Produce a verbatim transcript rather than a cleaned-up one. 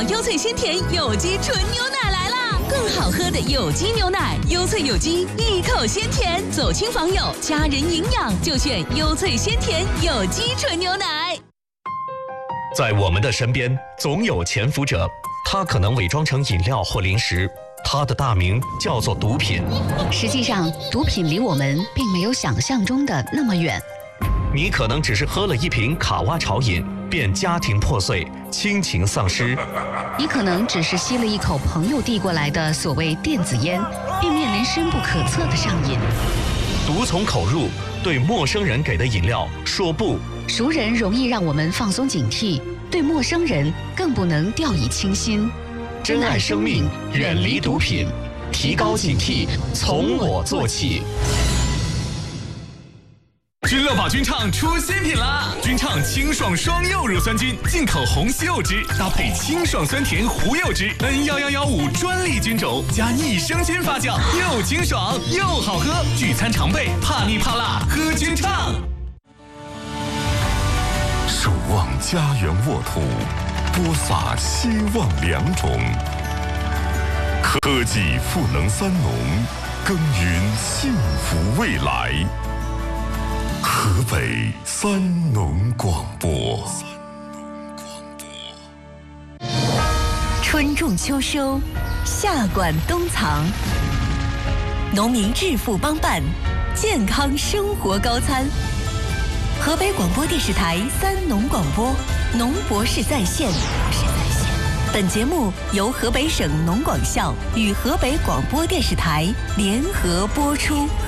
爽优萃鲜甜有机纯牛奶来啦！更好喝的有机牛奶，优萃有机，一口鲜甜，走亲访友，家人营养就选优萃鲜甜有机纯牛奶。 在我们的身边，总有潜伏者，他可能伪装成饮料或零食，他的大名叫做毒品。 实际上，毒品离我们并没有想象中的那么远。 你可能只是喝了一瓶卡哇潮饮，便家庭破碎，亲情丧失； 你可能只是吸了一口朋友递过来的所谓电子烟，便面临深不可测的上瘾。 毒从口入，对陌生人给的饮料说不。 熟人容易让我们放松警惕，对陌生人更不能掉以轻心。 珍爱生命，远离毒品，提高警惕，从我做起。 君乐宝君畅出新品啦！君畅清爽双柚乳酸菌，进口红西柚汁，搭配清爽酸甜胡柚汁 N 一一一五专利菌种，加益生菌发酵，又清爽又好喝。聚餐常备，怕腻怕辣，喝君畅。 守望家园沃土，播撒希望良种。科技赋能三农，耕耘幸福未来。河北三农广播。 春种秋收，夏管冬藏，农民致富帮办，健康生活高餐。河北广播电视台三农广播，农博士在线。本节目由河北省农广校与河北广播电视台联合播出。